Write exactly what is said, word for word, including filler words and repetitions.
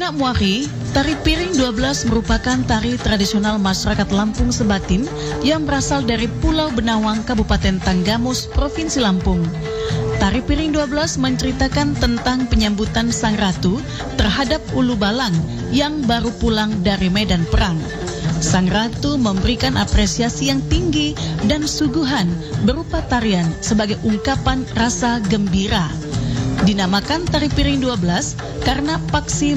Nia Muari, tari piring dua belas merupakan tari tradisional masyarakat Lampung Sebatim yang berasal dari Pulau Benawang, Kabupaten Tanggamus, Provinsi Lampung. Tari piring dua belas menceritakan tentang penyambutan Sang Ratu terhadap Ulu Balang yang baru pulang dari medan perang. Sang Ratu memberikan apresiasi yang tinggi dan suguhan berupa tarian sebagai ungkapan rasa gembira. Dinamakan tari piring dua belas karena paksi